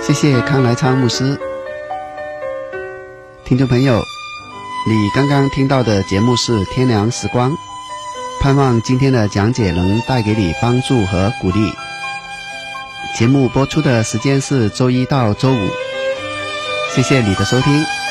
谢谢康来昌牧师。听众朋友，你刚刚听到的节目是天良时光，盼望今天的讲解能带给你帮助和鼓励。节目播出的时间是周一到周五，谢谢你的收听。